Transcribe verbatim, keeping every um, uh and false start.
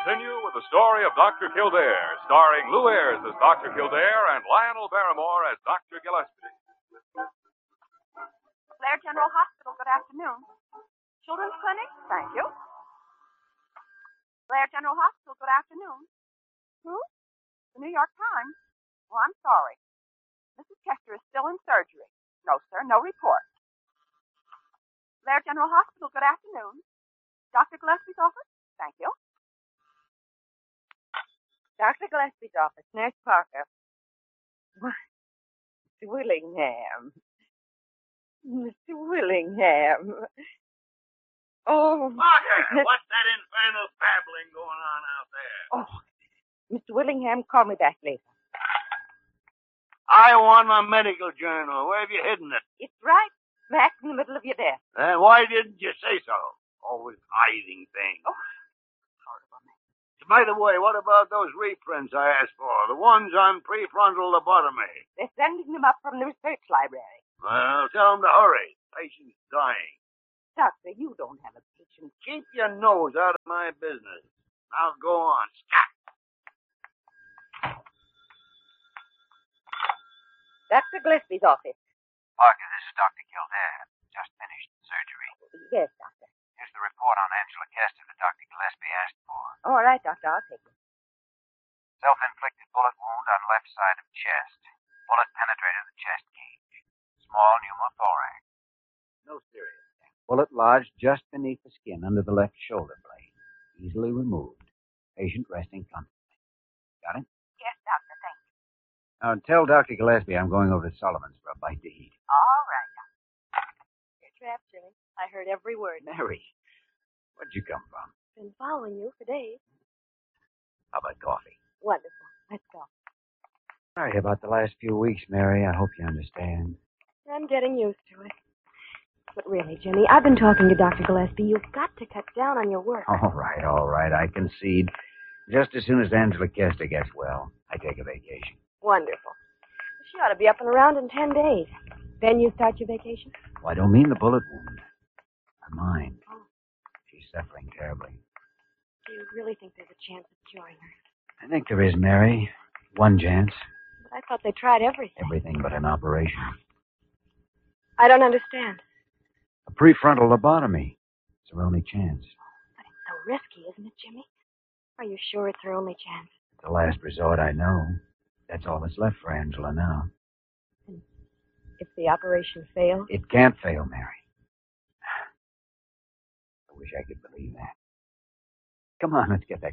continue with the story of Doctor Kildare, starring Lou Ayres as Doctor Kildare and Lionel Barrymore as Doctor Gillespie. Blair General Hospital, good afternoon. Children's Clinic, thank you. Blair General Hospital, good afternoon. Who? The New York Times. Well, I'm sorry. Missus Kester is still in surgery. No, sir, no report. Blair General Hospital, good afternoon. Doctor Gillespie's office? Thank you. Doctor Gillespie's office, Nurse Parker. What? Mister Willingham. Mister Willingham. Oh. Parker, what's that infernal babbling going on out there? Oh, Mister Willingham, call me back later. I want my medical journal. Where have you hidden it? It's right smack in the middle of your desk. Then why didn't you say so? Always hiding things. Oh, horrible man. By the way, what about those reprints I asked for? The ones on prefrontal lobotomy. They're sending them up from the research library. Well, tell them to hurry. Patient's dying. Doctor, you don't have a patient. Keep your nose out of my business. Now go on. Stop. Doctor Gillespie's office. Parker, this is Doctor Kildare. Just finished surgery. Yes, doctor. Here's the report on Angela Kester that Doctor Gillespie asked for. All right, doctor, I'll take it. Self-inflicted bullet wound on left side of chest. Bullet penetrated the chest cage. Small pneumothorax. No serious thing. Bullet lodged just beneath the skin under the left shoulder blade. Easily removed. Patient resting comfortably. Got it? Yes, doctor, thank you. Now, tell Doctor Gillespie I'm going over to Sullivan's for a bite to eat. All right, doctor. You're trapped, Jimmy. I heard every word. Mary, where'd you come from? Been following you for days. How about coffee? Wonderful. Let's go. Sorry about the last few weeks, Mary. I hope you understand. I'm getting used to it. But really, Jimmy, I've been talking to Doctor Gillespie. You've got to cut down on your work. All right, all right. I concede. Just as soon as Angela Kester gets well, I take a vacation. Wonderful. She ought to be up and around in ten days. Then you start your vacation? Well, I don't mean the bullet wound. Her mind. Oh. She's suffering terribly. Do you really think there's a chance of curing her? I think there is, Mary. One chance. But I thought they tried everything. Everything but an operation. I don't understand. A prefrontal lobotomy. It's her only chance. But it's so risky, isn't it, Jimmy? Are you sure it's her only chance? It's the last resort I know. That's all that's left for Angela now. And if the operation fails? It can't fail, Mary. I wish I could believe that. Come on, let's get that